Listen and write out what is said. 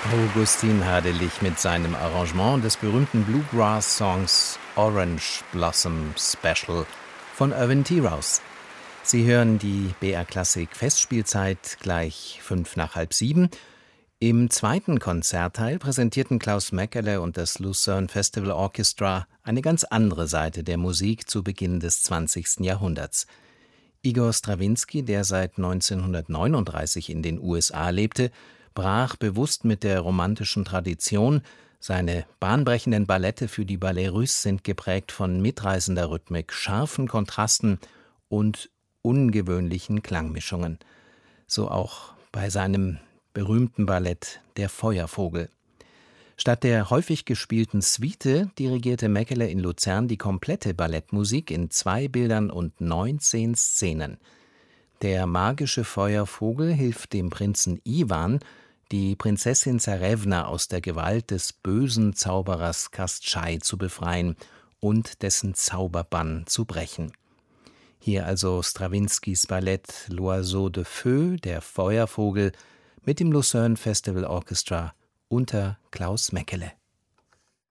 Augustin Hadelich mit seinem Arrangement des berühmten Bluegrass-Songs Orange Blossom Special von Irvin T. Rouse. Sie hören die BR Klassik Festspielzeit gleich 6:55. Im zweiten Konzertteil präsentierten Klaus Mekele und das Lucerne Festival Orchestra eine ganz andere Seite der Musik zu Beginn des 20. Jahrhunderts. Igor Strawinski, der seit 1939 in den USA lebte, brach bewusst mit der romantischen Tradition. Seine bahnbrechenden Ballette für die Ballets Russes sind geprägt von mitreißender Rhythmik, scharfen Kontrasten und ungewöhnlichen Klangmischungen. So auch bei seinem berühmten Ballett Der Feuervogel. Statt der häufig gespielten Suite dirigierte Mekele in Luzern die komplette Ballettmusik in 2 Bildern und 19 Szenen. Der magische Feuervogel hilft dem Prinzen Iwan, die Prinzessin Zarewna aus der Gewalt des bösen Zauberers Kastschai zu befreien und dessen Zauberbann zu brechen. Hier also Strawinskys Ballett L'Oiseau de Feu, der Feuervogel, mit dem Lucerne Festival Orchestra unter Klaus Mekele.